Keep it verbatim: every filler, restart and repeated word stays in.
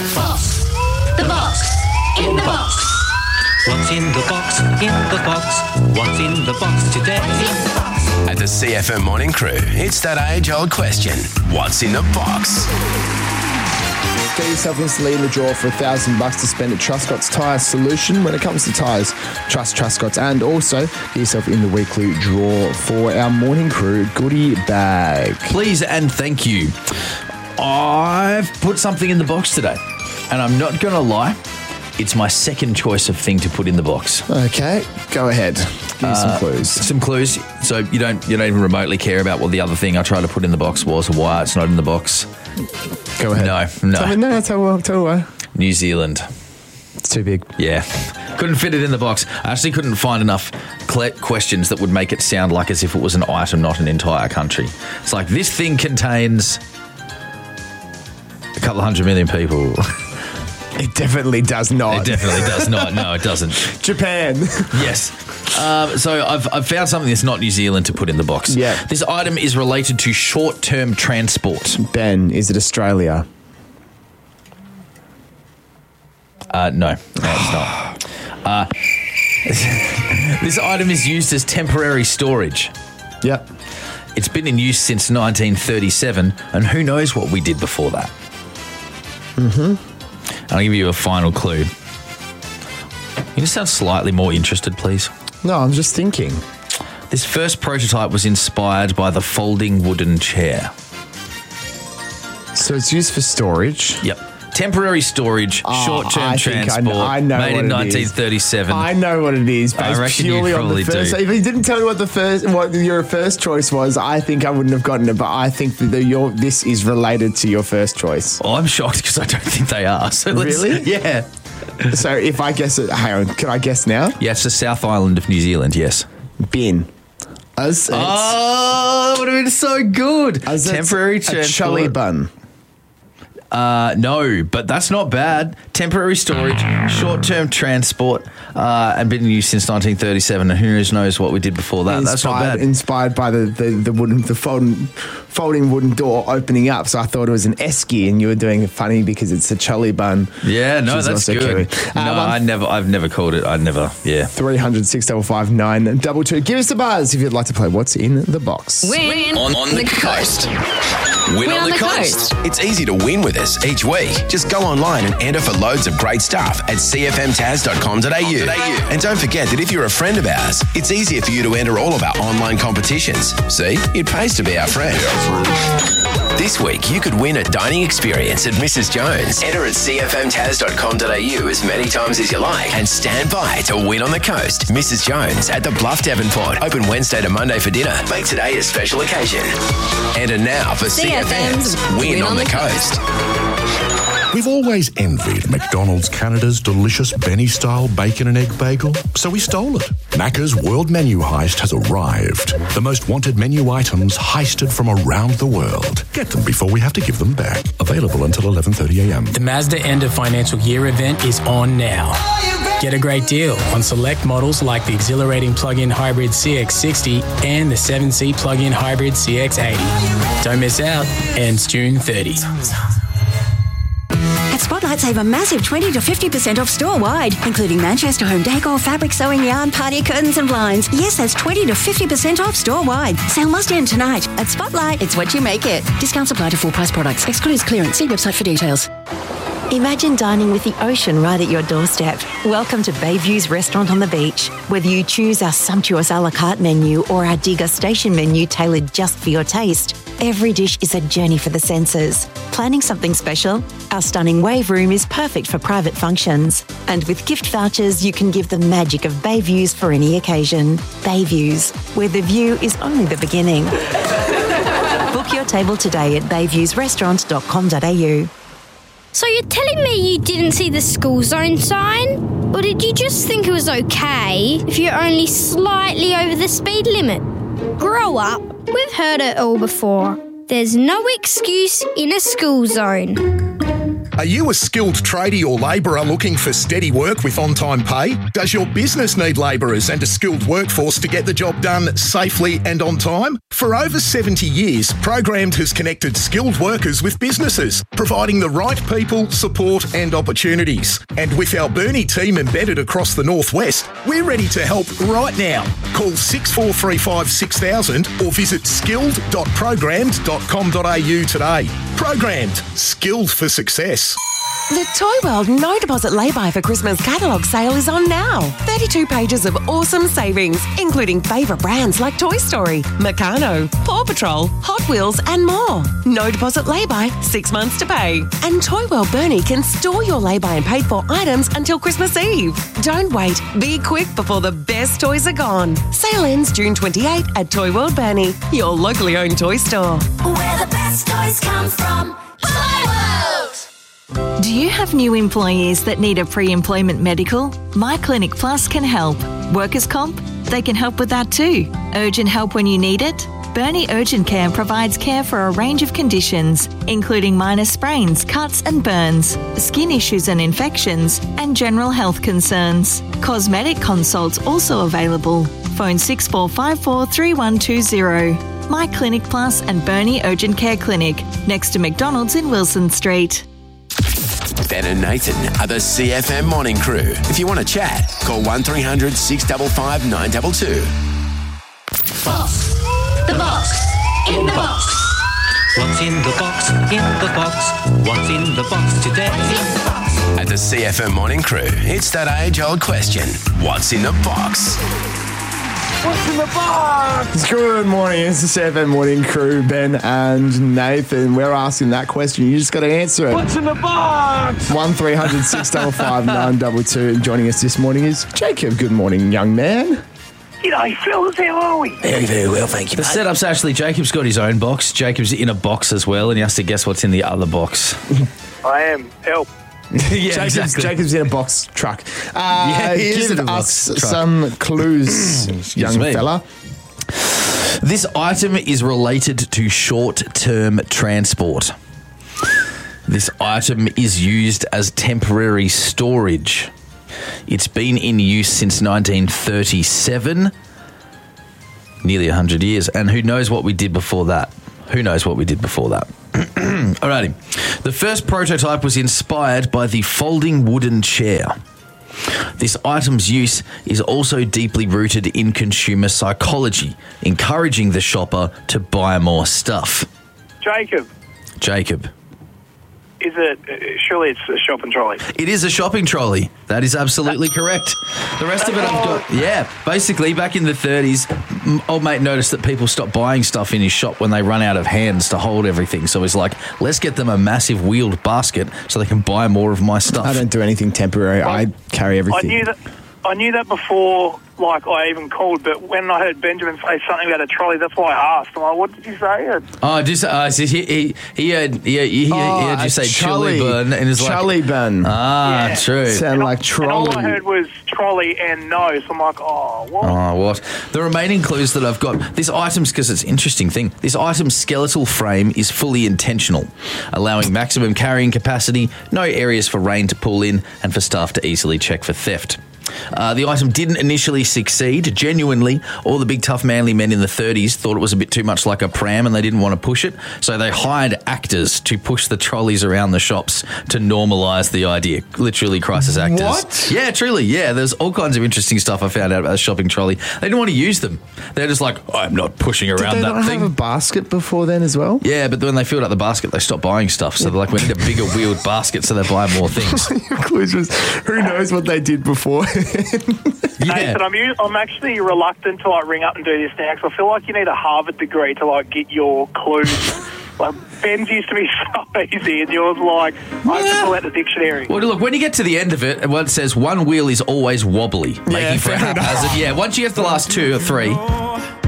Box. The box. In the box. What's in the box? In the box. What's in the box today? At the C F M Morning Crew, it's that age-old question. What's in the box? Get yourself instantly in the draw for a thousand bucks to spend at Truscott's Tyre Solution. When it comes to tyres, trust Truscott's, and also get yourself in the weekly draw for our Morning Crew goodie bag. Please and thank you. I've put something in the box today, and I'm not going to lie, it's my second choice of thing to put in the box. Okay, go ahead. Give me Uh, some clues. Some clues. So you don't you don't even remotely care about what the other thing I tried to put in the box was or why it's not in the box. Go ahead. No, no. Tell me, no, tell me, tell me why. New Zealand. It's too big. Yeah. Couldn't fit it in the box. I actually couldn't find enough cle- questions that would make it sound like as if it was an item, not an entire country. It's like, this thing contains a couple of hundred million people. It definitely does not. It definitely does not. No, it doesn't. Japan. Yes. Um, so I've, I've found something that's not New Zealand to put in the box. Yeah. This item is related to short-term transport. Ben, is it Australia? Uh, no, no, it's not. Uh, this item is used as temporary storage. Yep. It's been in use since nineteen thirty-seven, and who knows what we did before that. Mm-hmm. I'll give you a final clue. You just sound slightly more interested, please. No, I'm just thinking. This first prototype was inspired by the folding wooden chair. So it's used for storage. Yep. Temporary storage, Oh, short-term I think I transport, know- I know made what in it is. nineteen thirty-seven. I know what it is, I based reckon you purely on probably the first. do. If he didn't tell me what the first, what your first choice was, I think I wouldn't have gotten it. But I think that the, your this is related to your first choice. Oh, I'm shocked because I don't think they are. So let's, Really? Yeah. So if I guess it, hang on, can I guess now? Yeah, it's the South Island of New Zealand, yes. Bin. As it's, Oh, that would have been so good. as it's Temporary a transport. chili bun. Uh, no, but that's not bad. Temporary storage, short-term transport, uh, and been in use since nineteen thirty-seven. And who knows what we did before that? That's not Inspired, bad. inspired by the the, the wooden the folding, folding wooden door opening up. So I thought it was an esky, and you were doing it funny because it's a chili bun. Yeah, no, which is that's also good. Kiwi. No, Um, I never, I've never called it. I never, yeah. three hundred, six five five, nine double two. Give us a buzz if you'd like to play What's in the Box. Win On, on the coast. Win on the coast. It's easy to win with us each week. Just go online and enter for loads of great stuff at c f m taz dot com dot a u. And don't forget that if you're a friend of ours, it's easier for you to enter all of our online competitions. See, it pays to be our friend. This week, you could win a dining experience at Missus Jones. Enter at c f m taz dot com dot a u as many times as you like and stand by to win on the coast. Missus Jones at the Bluff Devonport. Open Wednesday to Monday for dinner. Make today a special occasion. Enter now for C F M's Win on the Coast. We've always envied McDonald's Canada's delicious Benny-style bacon and egg bagel, so we stole it. Macca's World Menu Heist has arrived. The most wanted menu items heisted from around the world. Get them before we have to give them back. Available until eleven thirty a m. The Mazda End of Financial Year event is on now. Get a great deal on select models like the exhilarating plug-in hybrid C X sixty and the seven-seat plug-in hybrid C X eighty. Don't miss out. Ends June thirtieth. At Spotlight, save a massive twenty to fifty percent off store-wide, including Manchester home decor, fabric, sewing yarn, party curtains and blinds. Yes, that's twenty to fifty percent off store-wide. Sale must end tonight. At Spotlight, it's what you make it. Discounts apply to full-price products. Excludes clearance. See website for details. Imagine dining with the ocean right at your doorstep. Welcome to Bayview's Restaurant on the Beach. Whether you choose our sumptuous a la carte menu or our degustation menu tailored just for your taste, every dish is a journey for the senses. Planning something special? Our stunning wave room is perfect for private functions. And with gift vouchers, you can give the magic of Bayviews for any occasion. Bayviews, where the view is only the beginning. Book your table today at bayviews restaurant dot com dot a u. So you're telling me you didn't see the school zone sign? Or did you just think it was okay if you're only slightly over the speed limit? Grow up. We've heard it all before. There's no excuse in a school zone. Are you a skilled tradie or labourer looking for steady work with on-time pay? Does your business need labourers and a skilled workforce to get the job done safely and on time? For over seventy years, Programmed has connected skilled workers with businesses, providing the right people, support and opportunities. And with our Burnie team embedded across the Northwest, we're ready to help right now. Call six four three five six thousand or visit skilled dot programmed dot com dot a u today. Programmed. Skilled for success. The Toy World No Deposit Lay-By for Christmas catalogue sale is on now. thirty-two pages of awesome savings, including favourite brands like Toy Story, Meccano, Paw Patrol, Hot Wheels and more. No deposit lay-by, six months to pay. And Toy World Burnie can store your lay-by and paid for items until Christmas Eve. Don't wait. Be quick before the best toys are gone. Sale ends June twenty-eighth at Toy World Burnie, your locally owned toy store. Where the best toys come from. Toy World! Do you have new employees that need a pre-employment medical? My Clinic Plus can help. Workers' comp? They can help with that too. Urgent help when you need it? Burnie Urgent Care provides care for a range of conditions, including minor sprains, cuts and burns, skin issues and infections, and general health concerns. Cosmetic consults also available. Phone six four five four, three one two zero. My Clinic Plus and Burnie Urgent Care Clinic, next to McDonald's in Wilson Street. Ben and Nathan are the C F M Morning Crew. If you want to chat, call one three hundred six five five nine two two. Box. The box. In the box. What's in the box? In the box. What's in the box today? At the C F M Morning Crew, it's that age-old question. What's in the box? What's in the box? Good morning. It's the C F M Morning Crew, Ben and Nathan. We're asking that question. You just got to answer it. What's in the box? one three hundred six five five nine two two. And joining us this morning is Jacob. Good morning, young man. G'day, fellas. How are we? Very, very well, thank you. The setup's actually Jacob's got his own box. Jacob's in a box as well, and he has to guess what's in the other box. I am. Help. yeah, Jacob's, exactly. Jacob's in a box truck. Uh, Yeah, he is give in a us box truck. some clues, young me. fella. This item is related to short-term transport. This item is used as temporary storage. It's been in use since nineteen thirty-seven, nearly one hundred years. And who knows what we did before that? Who knows what we did before that? Alrighty. The first prototype was inspired by the folding wooden chair. This item's use is also deeply rooted in consumer psychology, encouraging the shopper to buy more stuff. Jacob, Jacob. is it, uh, surely it's a shopping trolley. It is a shopping trolley. That is absolutely correct. The rest of it I've got... Yeah, basically, back in the thirties, m- old mate noticed that people stopped buying stuff in his shop when they run out of hands to hold everything. So he's like, let's get them a massive wheeled basket so they can buy more of my stuff. I don't do anything temporary. I carry I everything. knew that. I knew that before, like, I even called, but when I heard Benjamin say something about a trolley, that's why I asked. I'm like, what did you say? Oh, just uh, so he he he heard, he, he, he Oh, heard you a say trolley. chili bun and it's like Chili bun. Ah, Yeah. true. Sound like And all I trolley. heard was trolley and no, so I'm like, oh, what? Oh, what? The remaining clues that I've got, this item's, because it's an interesting thing, this item's skeletal frame is fully intentional, allowing maximum carrying capacity, no areas for rain to pull in, and for staff to easily check for theft. Uh, the item didn't initially succeed. Genuinely, all the big tough manly men in the thirties thought it was a bit too much like a pram and they didn't want to push it, so they hired actors to push the trolleys around the shops to normalise the idea. Literally crisis actors. What? Yeah, truly, yeah. There's all kinds of interesting stuff I found out about the shopping trolley. They didn't want to use them. They're just like, I'm not pushing Did around they that not thing. have a basket before then as well? Yeah, but when they filled up the basket, they stopped buying stuff. So they're like, we need a bigger wheeled basket, so they buy more things. Your clues was, who knows what they did before? Yeah. Nathan, I'm, u- I'm actually reluctant to like ring up and do this now because I feel like you need a Harvard degree to like get your clues. Like Ben's used to be so easy, and yours like I have to pull out the dictionary. Well, look, when you get to the end of it, it says one wheel is always wobbly, making for fair enough. haphazard. Yeah, once you get to the last two or three,